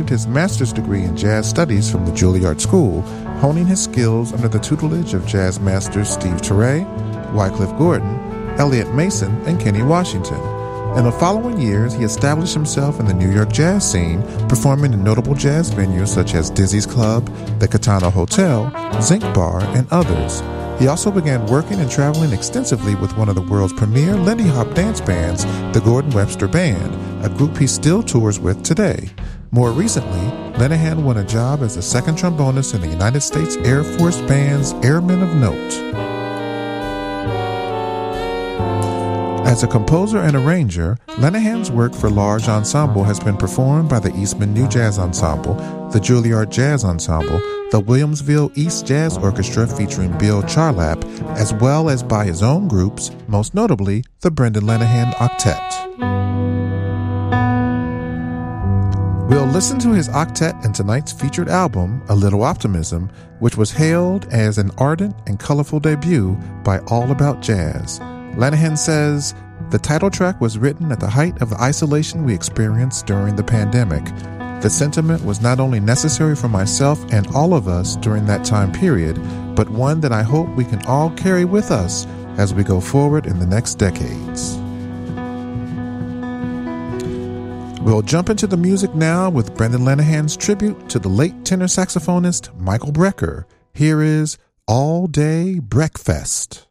earned his master's degree in jazz studies from the Juilliard School, honing his skills under the tutelage of jazz masters Steve Turre, Wycliffe Gordon, Elliot Mason, and Kenny Washington. In the following years, he established himself in the New York jazz scene, performing in notable jazz venues such as Dizzy's Club, the Katana Hotel, Zinc Bar, and others. He also began working and traveling extensively with one of the world's premier Lindy Hop dance bands, the Gordon Webster Band, a group he still tours with today. More recently, Linehan won a job as a second trombonist in the United States Air Force Band's Airmen of Note. As a composer and arranger, Linehan's work for large ensemble has been performed by the Eastman New Jazz Ensemble, the Juilliard Jazz Ensemble, the Williamsville East Jazz Orchestra featuring Bill Charlap, as well as by his own groups, most notably the Brendan Linehan Octet. We'll listen to his octet in tonight's featured album, A Little Optimism, which was hailed as an ardent and colorful debut by All About Jazz. Linehan says, "The title track was written at the height of the isolation we experienced during the pandemic. The sentiment was not only necessary for myself and all of us during that time period, but one that I hope we can all carry with us as we go forward in the next decades." We'll jump into the music now with Brendan Linehan's tribute to the late tenor saxophonist Michael Brecker. Here is All Day Breakfast.